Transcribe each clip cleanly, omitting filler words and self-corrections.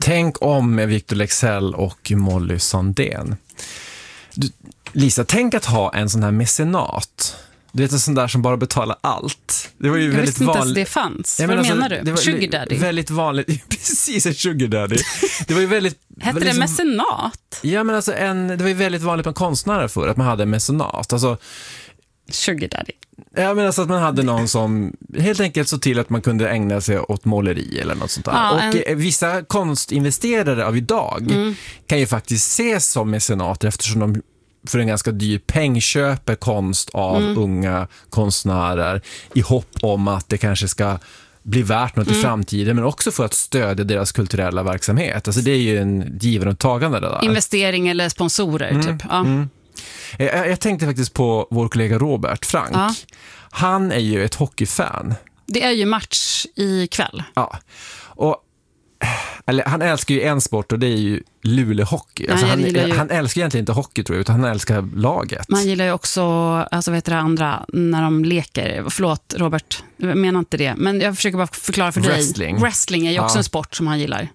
Tänk om med Victor Leksell och Molly Sandén. Lisa, tänk att ha en sån här mecenat. Du vet, en sån där som bara betalar allt. Det var ju jag visste inte att det fanns. Vad menar du? Det var sugar daddy? Väldigt vanligt. Precis, en sugar daddy. Det var ju väldigt... Hette det mecenat? Ja, men alltså det var ju väldigt vanligt med konstnärer för att man hade en mecenat. Alltså... Sugar daddy. Ja, men alltså att man hade någon som helt enkelt så till att man kunde ägna sig åt måleri eller något sånt där. Ja, och vissa konstinvesterare av idag kan ju faktiskt ses som mecenater eftersom de för en ganska dyr peng köper konst av unga konstnärer i hopp om att det kanske ska bli värt något i framtiden, men också för att stödja deras kulturella verksamhet. Alltså det är ju en given och tagande där. Investering eller sponsorer typ. Ja. Jag tänkte faktiskt på vår kollega Robert Frank. Ja. Han är ju ett hockeyfan. Det är ju match ikväll. Ja, och han älskar ju en sport och det är ju Luleå hockey. Alltså han älskar egentligen inte hockey tror jag, utan han älskar laget. Man gillar ju också, alltså vet du det andra, när de leker. Förlåt Robert, jag menar inte det. Men jag försöker bara förklara för dig. Wrestling är ju också en sport som han gillar.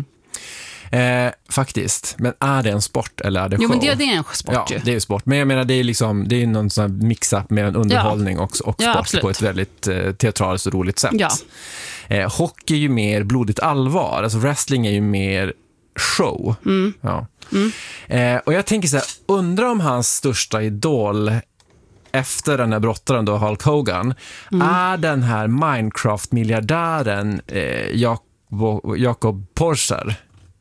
Faktiskt. Men är det en sport eller är det show? Jo, men det är en sport. Ja, det är ju sport. Men jag menar, det är någon sån här mix-up med en underhållning och sport absolut. På ett väldigt teatraliskt och roligt sätt. Ja. Hockey är ju mer blodigt allvar. Alltså wrestling är ju mer show. Ja. Och jag tänker så här, undrar om hans största idol efter den här brottaren då, Hulk Hogan, är den här Minecraft-miljardären Jakob Porser.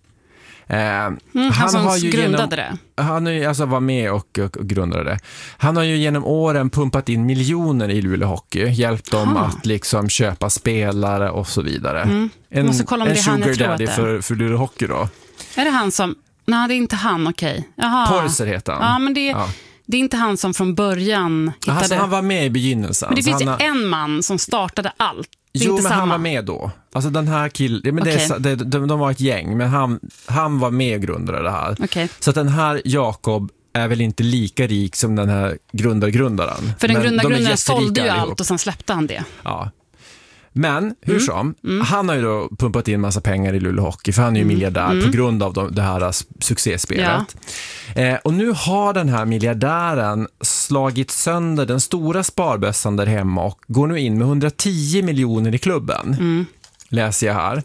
Han som grundade det. Han var med och grundade det. Han har ju genom åren pumpat in miljoner i Luleå Hockey, hjälpt dem att liksom köpa spelare och så vidare. En sugar daddy för Luleå Hockey då. Är det han som... Nej, det är inte han, okej. Porser heter han. Ja, men det är inte han som från början hittade... Alltså, han var med i begynnelsen. Men det finns ju en man som startade allt. Jo, men han var med då. Alltså den här killen, men de var ett gäng, men han var med och grundade det här. Okay. Så att den här Jakob är väl inte lika rik som den här grundaren. För den grundaren sålde ju allt och sen släppte han det. Ja. Men hur som, han har ju då pumpat in massa pengar i Luleå Hockey, för han är ju miljardär på grund av det här succéspelet. Ja. Och nu har den här miljardären slagit sönder den stora sparbössan där hemma och går nu in med 110 miljoner i klubben. Läser jag här.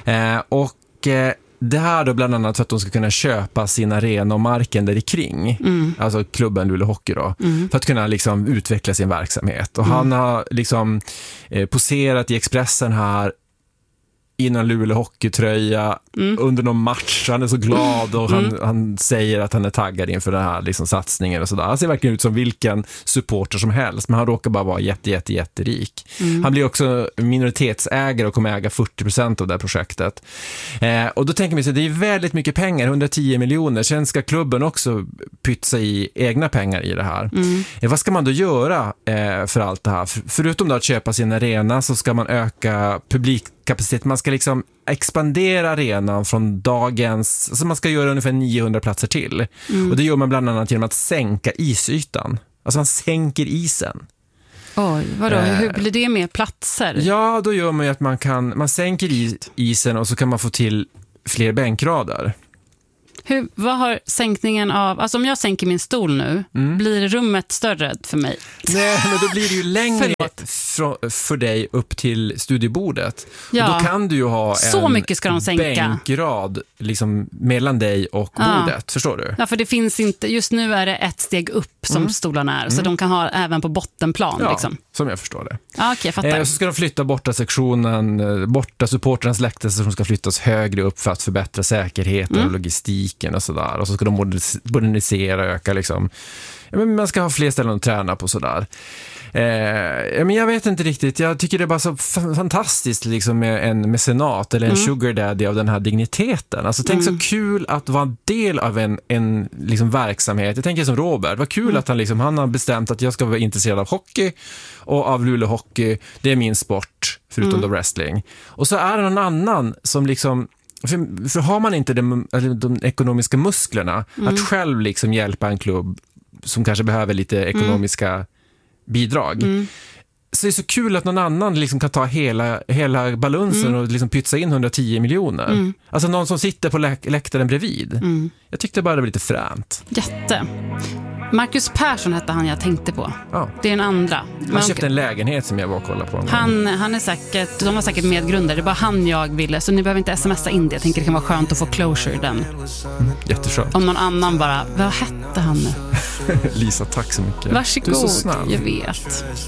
Det här då bland annat för att de ska kunna köpa sin arena och marken där i kring. Alltså klubben Luleå Hockey då. För att kunna liksom utveckla sin verksamhet. Och han har liksom poserat i Expressen här innan Luleå hockeytröja under någon match. Han är så glad och han säger att han är taggad inför den här liksom satsningen och sådär. Han ser verkligen ut som vilken supporter som helst, men han råkar bara vara jätterik. Han blir också minoritetsägare och kommer äga 40% av det här projektet. Och då tänker man sig, det är väldigt mycket pengar, 110 miljoner. Sen ska klubben också pytsa i egna pengar i det här. Vad ska man då göra för allt det här? Förutom då att köpa sin arena så ska man öka publikkapacitet. Man ska liksom expandera arenan från dagens, så man ska göra ungefär 900 platser till. Och det gör man bland annat genom att sänka isytan. Alltså man sänker isen. Oj, vadå? Hur blir det med platser? Ja, då gör man ju att man sänker isen och så kan man få till fler bänkrader. Vad har sänkningen av... Alltså om jag sänker min stol nu, blir rummet större för mig? Nej, men då blir det ju längre för dig upp till studiebordet. Ja. Och då kan du ju ha så mycket ska de sänka. Bänkrad liksom mellan dig och bordet, förstår du? Ja, för det finns inte... Just nu är det ett steg upp som stolarna är, så de kan ha även på bottenplan. Ja, liksom. Som jag förstår det. Ja, okej, fattar. Så ska de flytta borta sektionen, borta supporternas läktare som ska flyttas högre upp för att förbättra säkerheten och logistiken och sådär. Och så ska de modernisera och öka liksom. Men man ska ha fler ställen att träna på sådär. Men jag vet inte riktigt. Jag tycker det är bara så fantastiskt liksom med en mecenat eller en sugar daddy av den här digniteten. Alltså tänk så kul att vara en del av en liksom verksamhet. Jag tänker som Robert. Vad kul att han har bestämt att jag ska vara intresserad av hockey och av Luleå Hockey. Det är min sport förutom då wrestling. Och så är det någon annan som liksom för har man inte de ekonomiska musklerna att själv liksom hjälpa en klubb som kanske behöver lite ekonomiska bidrag. Så det är så kul att någon annan liksom kan ta hela balansen och liksom pytsa in 110 miljoner. Alltså någon som sitter på läktaren bredvid. Jag tyckte bara det var lite fränt. Jätte. Marcus Persson hette han jag tänkte på. Ja. Det är en andra. Han köpte en lägenhet som jag var och kollade på. Han är säkert, de var säkert medgrundare. Det var han jag ville. Så ni behöver inte smsa in det. Jag tänker det kan vara skönt att få closure i den. Jätteskönt. Om någon annan bara, vad hette han nu? Lisa, tack så mycket. Varsågod, du är så snäll. Jag vet.